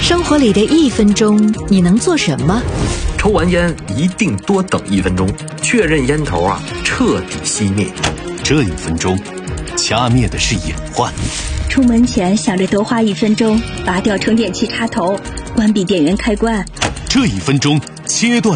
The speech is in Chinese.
生活里的1分钟，你能做什么？ 抽完烟一定多等1分钟，确认烟头彻底熄灭。 这1分钟，掐灭的是隐患。 出门前想着多花1分钟，拔掉充电器插头，关闭电源开关。 这1分钟，切断